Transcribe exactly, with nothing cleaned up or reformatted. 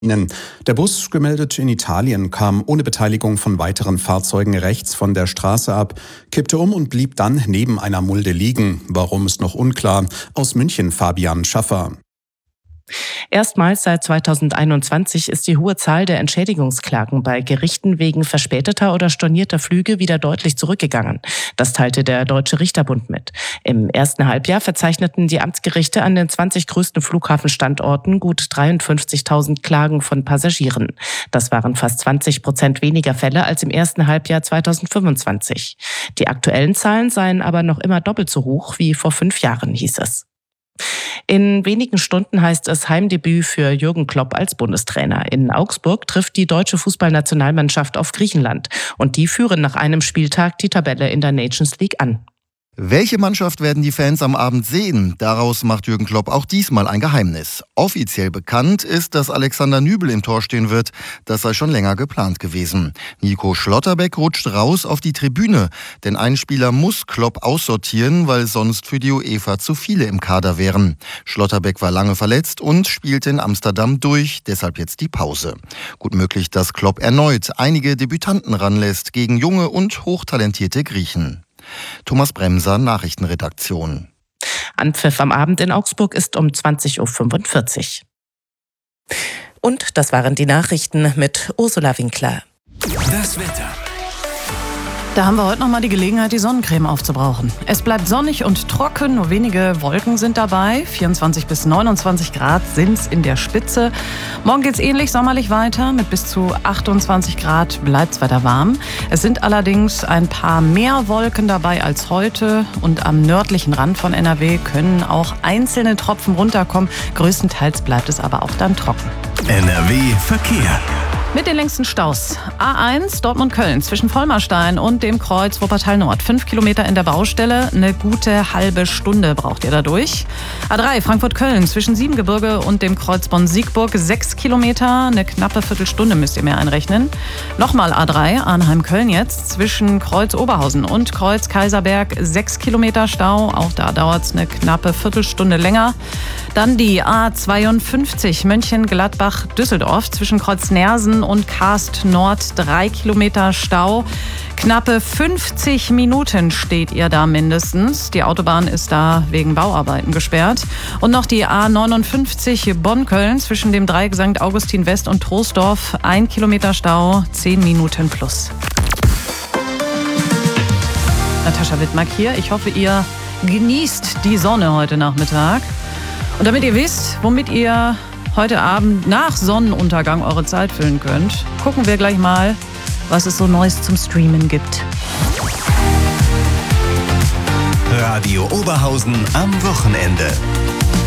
Der Bus, gemeldet in Italien, kam ohne Beteiligung von weiteren Fahrzeugen rechts von der Straße ab, kippte um und blieb dann neben einer Mulde liegen. Warum, ist noch unklar. Aus München Fabian Schaffer. Erstmals seit zweitausendeinundzwanzig ist die hohe Zahl der Entschädigungsklagen bei Gerichten wegen verspäteter oder stornierter Flüge wieder deutlich zurückgegangen. Das teilte der Deutsche Richterbund mit. Im ersten Halbjahr verzeichneten die Amtsgerichte an den zwanzig größten Flughafenstandorten gut dreiundfünfzigtausend Klagen von Passagieren. Das waren fast zwanzig Prozent weniger Fälle als im ersten Halbjahr zweitausendfünfundzwanzig. Die aktuellen Zahlen seien aber noch immer doppelt so hoch wie vor fünf Jahren, hieß es. In wenigen Stunden heißt es Heimdebüt für Jürgen Klopp als Bundestrainer. In Augsburg trifft die deutsche Fußballnationalmannschaft auf Griechenland. Und die führen nach einem Spieltag die Tabelle in der Nations League an. Welche Mannschaft werden die Fans am Abend sehen? Daraus macht Jürgen Klopp auch diesmal ein Geheimnis. Offiziell bekannt ist, dass Alexander Nübel im Tor stehen wird. Das sei schon länger geplant gewesen. Nico Schlotterbeck rutscht raus auf die Tribüne. Denn ein Spieler muss Klopp aussortieren, weil sonst für die UEFA zu viele im Kader wären. Schlotterbeck war lange verletzt und spielte in Amsterdam durch. Deshalb jetzt die Pause. Gut möglich, dass Klopp erneut einige Debütanten ranlässt gegen junge und hochtalentierte Griechen. Thomas Bremser, Nachrichtenredaktion. Anpfiff am Abend in Augsburg ist um zwanzig Uhr fünfundvierzig. Und das waren die Nachrichten mit Ursula Winkler. Das Wetter. Da haben wir heute noch mal die Gelegenheit, die Sonnencreme aufzubrauchen. Es bleibt sonnig und trocken, nur wenige Wolken sind dabei. vierundzwanzig bis neunundzwanzig Grad sind's in der Spitze. Morgen geht's ähnlich sommerlich weiter. Mit bis zu achtundzwanzig Grad bleibt's weiter warm. Es sind allerdings ein paar mehr Wolken dabei als heute. Und am nördlichen Rand von N R W können auch einzelne Tropfen runterkommen. Größtenteils bleibt es aber auch dann trocken. N R W Verkehr. Mit den längsten Staus. A eins Dortmund-Köln zwischen Vollmarstein und dem Kreuz Wuppertal Nord. Fünf Kilometer in der Baustelle. Eine gute halbe Stunde braucht ihr dadurch. A drei Frankfurt-Köln zwischen Siebengebirge und dem Kreuz Bonn-Siegburg. Sechs Kilometer. Eine knappe Viertelstunde müsst ihr mehr einrechnen. Nochmal A drei Arnheim-Köln jetzt zwischen Kreuz Oberhausen und Kreuz Kaiserberg. Sechs Kilometer Stau. Auch da dauert es eine knappe Viertelstunde länger. Dann die A zweiundfünfzig Mönchengladbach-Düsseldorf zwischen Kreuz Nersen und Karst Nord. Drei Kilometer Stau. Knappe fünfzig Minuten steht ihr da mindestens. Die Autobahn ist da wegen Bauarbeiten gesperrt. Und noch die A neunundfünfzig Bonn-Köln zwischen dem Dreieck Sankt Augustin West und Troisdorf. Ein Kilometer Stau, zehn Minuten plus. Natascha Wittmark hier. Ich hoffe, ihr genießt die Sonne heute Nachmittag. Und damit ihr wisst, womit ihr heute Abend nach Sonnenuntergang eure Zeit füllen könnt, gucken wir gleich mal, was es so Neues zum Streamen gibt. Radio Oberhausen am Wochenende.